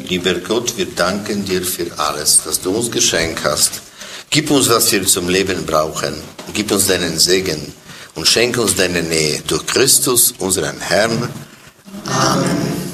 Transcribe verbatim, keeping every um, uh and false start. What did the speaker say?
lieber Gott, wir danken dir für alles, das du uns geschenkt hast. Gib uns, was wir zum Leben brauchen. Gib uns deinen Segen und schenk uns deine Nähe durch Christus, unseren Herrn. Amen.